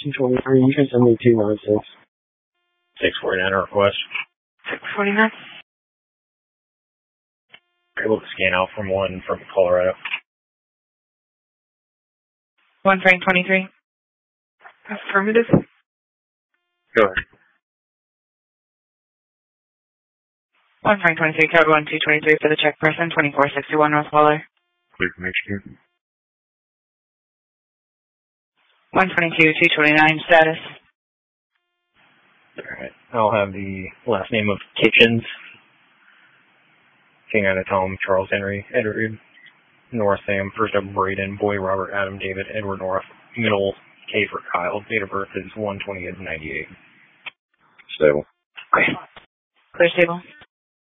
223, you can send me 296. 649 request. 649. Able to scan out from one from Colorado. 1 Frank 23. Affirmative. Go ahead. 1 Frank 23, code 1223 for the check person, 2461 North Waller. Clear from HQ. 122, 229, status. Alright. I'll have the last name of Kitchens. King Anna Tom, Charles Henry, Edward, North Sam, first up Braden, Boy Robert, Adam David, Edward North, middle K for Kyle. Date of birth is 1/28/98. Stable. Okay. Clear stable.